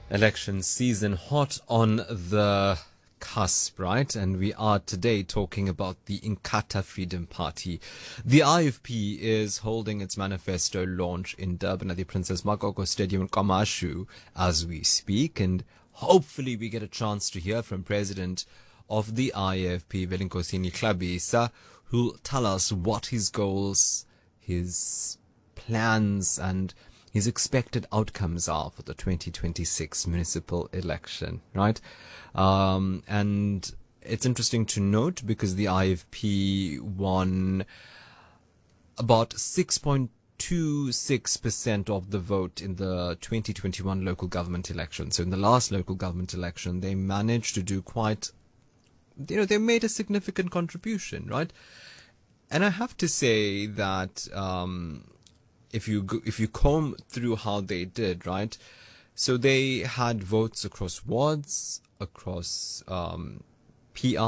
Election season hot on the cusp, right? And we are today talking about the Inkatha Freedom Party. The IFP is holding its manifesto launch in Durban at the Princess Makoko Stadium in KwaMashu as we speak, and hopefully we get a chance to hear from President of the IFP, Velinkosini Hlabisa, who'll tell us what his goals, his plans and his expected outcomes are for the 2026 municipal election, right? And it's interesting to note because the IFP won about 6.26% of the vote in the 2021 local government election. So in the last local government election, they managed to do they made a significant contribution, right? And I have to say that if you comb through how they did, right? So they had votes across wards, across PR.